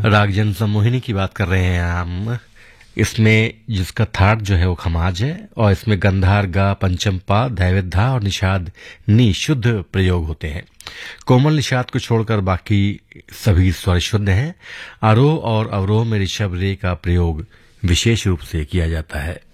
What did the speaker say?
राग जन सम्मोहिनी की बात कर रहे हैं हम। इसमें जिसका थाट जो है वो खमाज है और इसमें गंधार गा, पंचम पा, दैवत धा और निषाद नी शुद्ध प्रयोग होते हैं। कोमल निषाद को छोड़कर बाकी सभी स्वर शुद्ध हैं। आरोह और अवरोह में ऋषभ रे का प्रयोग विशेष रूप से किया जाता है।